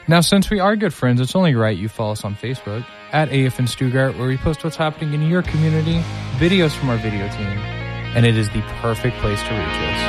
Now, since we are good friends, it's only right you follow us on Facebook at AFN Stuttgart, where we post what's happening in your community, videos from our video team, and it is the perfect place to reach us.